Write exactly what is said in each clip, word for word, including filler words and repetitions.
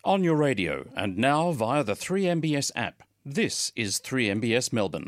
On your radio and now via the three M B S app. This is three M B S Melbourne.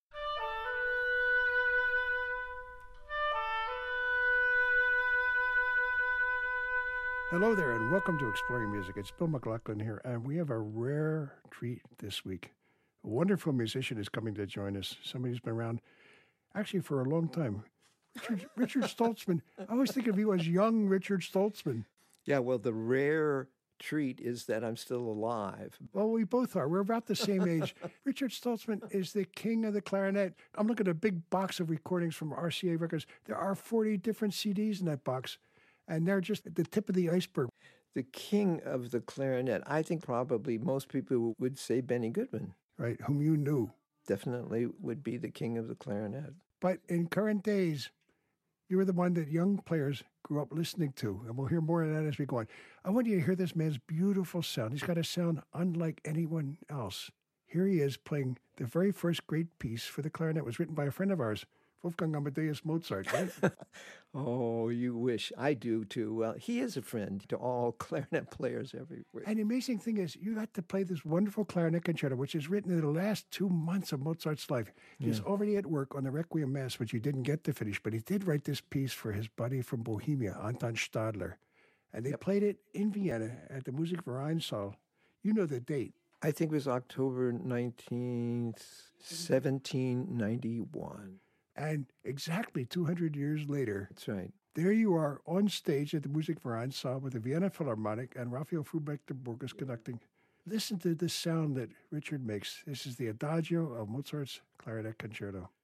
Hello there and welcome to Exploring Music. It's Bill McLaughlin here, and we have a rare treat this week. A wonderful musician is coming to join us. Somebody who's been around actually for a long time. Richard, Richard Stoltzman. I always think of you as young Richard Stoltzman. Yeah, well, the rare treat is that I'm still alive. Well, we both are. We're about the same age. Richard Stoltzman is the king of the clarinet. I'm looking at a big box of recordings from R C A Records. There are forty different C Ds in that box, and they're just at the tip of the iceberg. The king of the clarinet. I think probably most people would say Benny Goodman. Right, whom you knew. Definitely would be the king of the clarinet. But in current days, you were the one that young players grew up listening to, and we'll hear more of that as we go on. I want you to hear this man's beautiful sound. He's got a sound unlike anyone else. Here he is playing the very first great piece for the clarinet. It was written by a friend of ours, Wolfgang Amadeus Mozart, right? Oh, you wish. I do, too. Well, he is a friend to all clarinet players everywhere. And the amazing thing is, you got to play this wonderful clarinet concerto, which is written in the last two months of Mozart's life. He's yeah. already at work on the Requiem Mass, which he didn't get to finish, but he did write this piece for his buddy from Bohemia, Anton Stadler. And they yep. played it in Vienna at the Musikvereinsaal. You know the date. I think it was October nineteenth, seventeen ninety-one. And exactly two hundred years later, that's right. There you are on stage at the Musikvereinssaal with the Vienna Philharmonic and Raphael Fubek-Burgos conducting. Listen to this sound that Richard makes. This is the Adagio of Mozart's Clarinet Concerto.